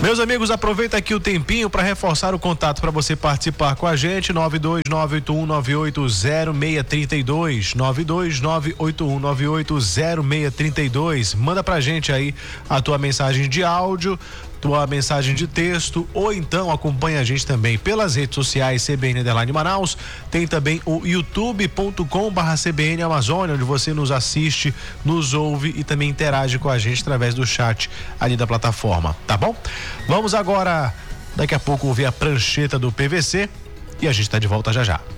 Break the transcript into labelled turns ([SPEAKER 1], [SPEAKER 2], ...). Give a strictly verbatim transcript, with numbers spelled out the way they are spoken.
[SPEAKER 1] Meus amigos, aproveita aqui o tempinho para reforçar o contato para você participar com a gente. nove dois nove oito um nove oito zero seis três dois, nove dois nove oito um nove oito zero seis três dois. Manda pra gente aí a tua mensagem de áudio, tua mensagem de texto, ou então acompanha a gente também pelas redes sociais C B N Underline Manaus. Tem também o youtube ponto com barra C B N Amazônia, onde você nos assiste, nos ouve e também interage com a gente através do chat ali da plataforma, tá bom? Vamos agora, daqui a pouco, ouvir a prancheta do P V C e a gente tá de volta já já.